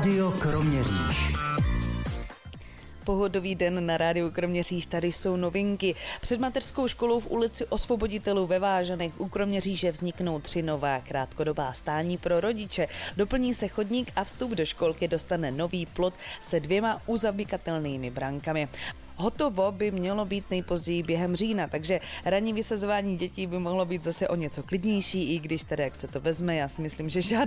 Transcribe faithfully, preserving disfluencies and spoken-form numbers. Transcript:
Rádio Kroměříž. Pohodový den na rádiu Kroměříž, tady jsou novinky. Před mateřskou školou v ulici Osvoboditelů ve Vážanech u Kroměříže vzniknou tři nová krátkodobá stání pro rodiče. Doplní se chodník a vstup do školky dostane nový plot se dvěma uzamykatelnými brankami. Hotovo by mělo být nejpozději během října, takže ranní vysazování dětí by mohlo být zase o něco klidnější, i když tedy jak se to vezme, já si myslím, že žádný